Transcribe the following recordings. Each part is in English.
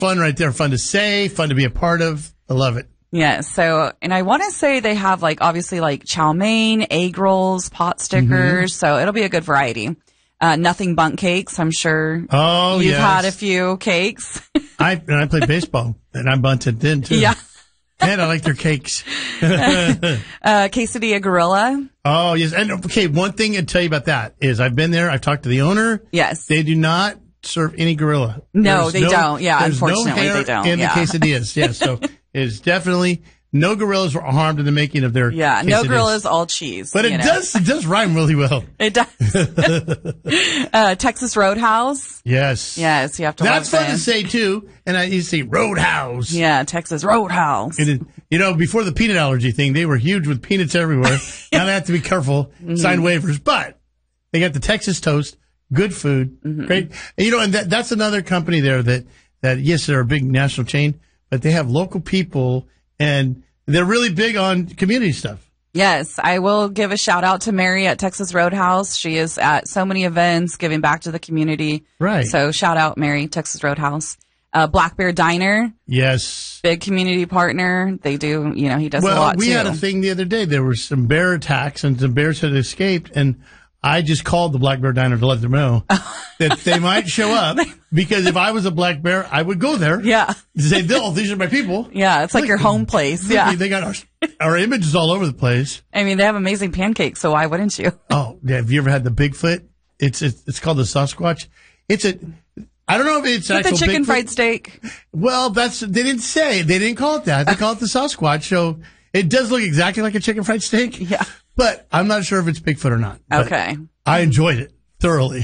fun right there. Fun to say, fun to be a part of. I love it. Yeah. So, and I want to say they have like, obviously like chow mein, egg rolls, pot stickers. So it'll be a good variety. Nothing Bundt cakes. I'm sure you've had a few cakes. I played baseball and I bunted then too. Yeah. And I like their cakes. Quesadilla Gorilla. Oh, yes. And okay, one thing I'd tell you about that is I've been there. I've talked to the owner. Yes. They do not serve any gorilla. No, they don't. Yeah, there's unfortunately, no hair they don't. in the quesadillas. Yeah, so it's definitely no gorillas were harmed in the making of their quesadillas. No gorillas, all cheese. But it does rhyme really well. It does. Texas Roadhouse. Yes. Yes, you have to That's love fun to say too. And you see Roadhouse. Yeah, Texas Roadhouse. Before the peanut allergy thing, they were huge with peanuts everywhere. Now they have to be careful, sign waivers. But they got the Texas toast, good food, great. And that's another company there that yes, they're a big national chain, but they have local people and they're really big on community stuff. Yes, I will give a shout out to Mary at Texas Roadhouse. She is at so many events giving back to the community. Right. So shout out Mary, Texas Roadhouse. Black Bear Diner. Yes. Big community partner. They do, he does a lot too. We had a thing the other day. There were some bear attacks and some bears had escaped and I just called the Black Bear Diner to let them know that they might show up because if I was a black bear, I would go there. Yeah. To say, these are my people. Yeah. It's like your home place. Yeah. They got our images all over the place. I mean, they have amazing pancakes, so why wouldn't you? Oh, yeah. Have you ever had the Bigfoot? It's called the Sasquatch. I don't know if it's actual the chicken Bigfoot. Fried steak. Well, they didn't call it that. They call it the Sasquatch. So it does look exactly like a chicken fried steak. Yeah. But I'm not sure if it's Bigfoot or not. Okay. I enjoyed it thoroughly.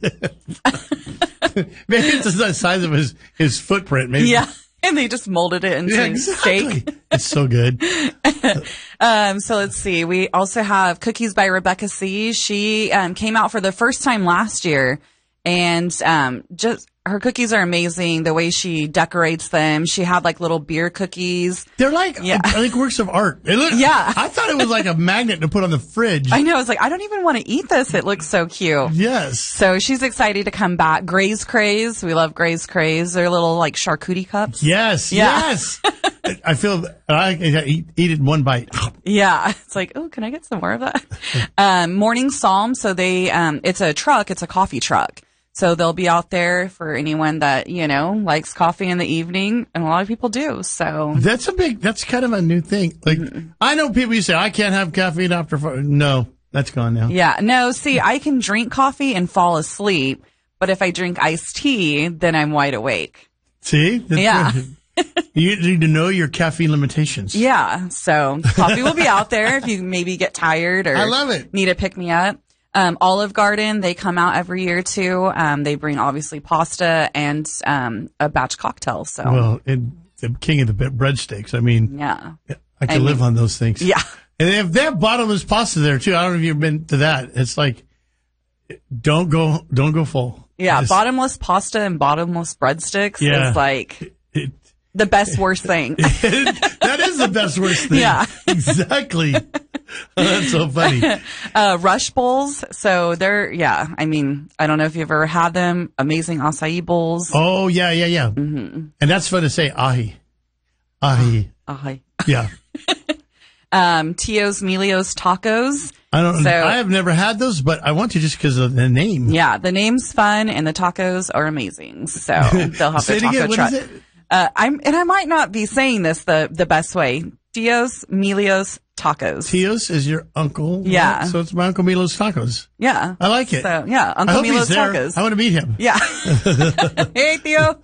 Maybe it's the size of his footprint. Maybe. Yeah. And they just molded it into steak. It's so good. So let's see. We also have Cookies by Rebecca C. She came out for the first time last year. And just her cookies are amazing. The way she decorates them. She had like little beer cookies. They're like works of art. I thought it was like a magnet to put on the fridge. I know. I was like, I don't even want to eat this. It looks so cute. Yes. So she's excited to come back. Gray's Craze. We love Gray's Craze. They're little like charcuterie cups. Yes. Yeah. Yes. I feel I eat it in one bite. Yeah. It's like, oh, can I get some more of that? Morning Psalm. So it's a truck. It's a coffee truck. So they'll be out there for anyone that, likes coffee in the evening. And a lot of people do. So that's kind of a new thing. Like, I know people say, I can't have caffeine after 4. No, that's gone now. Yeah. No, see, I can drink coffee and fall asleep. But if I drink iced tea, then I'm wide awake. See? That's you need to know your caffeine limitations. Yeah. So coffee will be out there if you maybe get tired or I love it. Need a pick me up. Olive Garden, they come out every year too. They bring obviously pasta and a batch cocktail. So and the king of the breadsticks. I mean, I can live on those things. Yeah, and they have bottomless pasta there too. I don't know if you've been to that. It's like don't go full. Yeah, bottomless pasta and bottomless breadsticks is like the best worst thing. That is the best worst thing. Yeah, exactly. That's so funny. Rush bowls. So I mean, I don't know if you've ever had them. Amazing acai bowls. Oh, yeah. Mm-hmm. And that's fun to say, ahi. Yeah. Tio's Melio's Tacos. I have never had those, but I want to just because of the name. Yeah, the name's fun and the tacos are amazing. So they'll have their taco truck. What is it? I might not be saying this the best way. Tio's Melio's Tacos. Tio's is your uncle. Yeah. Right? So it's my Uncle Milo's Tacos. Yeah. I like it. So, yeah, Uncle Milo's Tacos. I want to meet him. Yeah. Hey, Theo.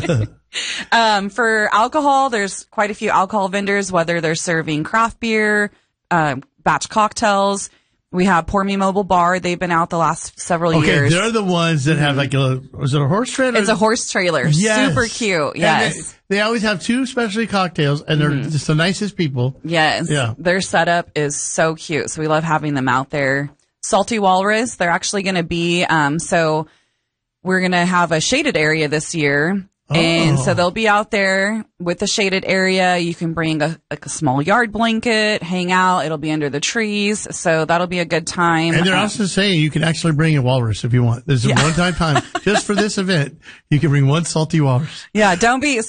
For alcohol, there's quite a few alcohol vendors, whether they're serving craft beer, batch cocktails. We have Pour Me Mobile Bar. They've been out the last several years. They're the ones that have was it a horse trailer? It's a horse trailer. Yes. Super cute. Yes. They always have 2 specialty cocktails and they're just the nicest people. Yes. Yeah. Their setup is so cute. So we love having them out there. Salty Walrus. They're actually going to be, so we're going to have a shaded area this year. And so they'll be out there with a shaded area. You can bring a small yard blanket, hang out. It'll be under the trees. So that'll be a good time. And they're also saying you can actually bring a walrus if you want. This is a one-time time. Just for this event, you can bring one salty walrus. Yeah, don't be